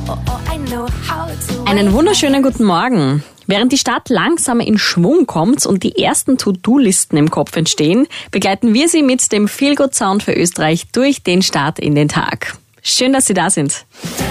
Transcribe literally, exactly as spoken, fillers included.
Einen wunderschönen guten Morgen. Während die Stadt langsam in Schwung kommt und die ersten To-Do-Listen im Kopf entstehen, begleiten wir Sie mit dem Feel Good Sound für Österreich durch den Start in den Tag. Schön, dass Sie da sind.